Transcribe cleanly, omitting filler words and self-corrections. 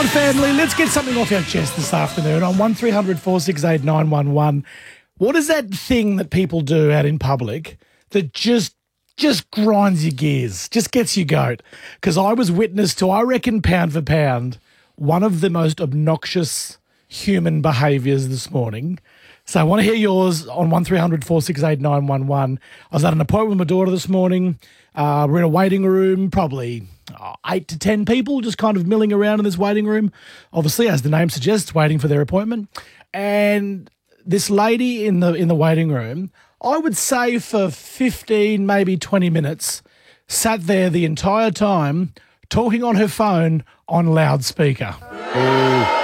On family, let's get something off our chest this afternoon on 1300 468 911. What is that thing that people do out in public that just grinds your gears, just gets you goat? Because I was witness to, I reckon, pound for pound, one of the most obnoxious human behaviours this morning. So I want to hear yours on 1300 468 911. I was at an appointment with my daughter this morning. We're in a waiting room, probably 8 to 10 people just kind of milling around in this waiting room. Obviously, as the name suggests, waiting for their appointment. And this lady in the waiting room, I would say for 15, maybe 20 minutes, sat there the entire time talking on her phone on loudspeaker.